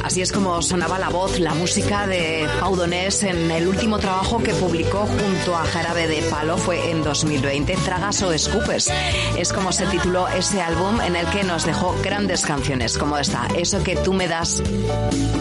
Así es como sonaba la voz, la música de Pau Donés en el último trabajo que publicó junto a Jarabe de Palo, fue en 2020, Tragas o Escupes. Es como se tituló ese álbum en el que nos dejó grandes canciones como esta, Eso que tú me das.